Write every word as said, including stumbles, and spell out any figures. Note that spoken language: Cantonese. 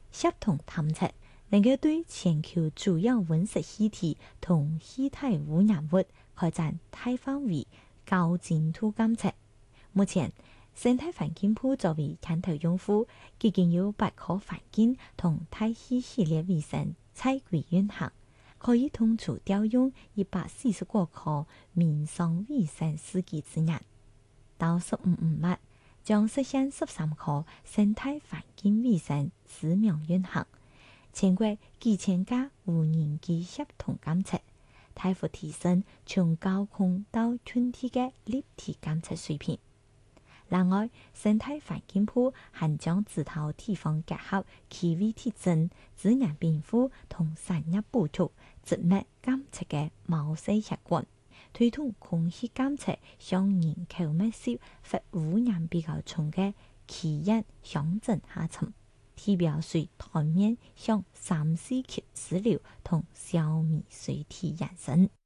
協同探測，能夠對全球主要溫室氣體同氣體污染物開展大範圍高精度監測。目前，生態環境部作為牽頭用戶，已經有八個環境同大氣系列衛星在軌運行，可以同時調用一百四十多顆面上衛星試機資源。到十五五月，將實現十三顆生態環境衛星指明運行，全國幾千架無人機協同監測，大幅提升從高空到近地嘅立體監測水平。另外，生態環境部還將指導地方結合氣味特徵、自然保護同產業補助、植物監測嘅毛細血管，推動空氣監測向人口密集或污染比較重嘅企業鄉鎮下沉，地表水台面向三四級支流同消弭水體延伸。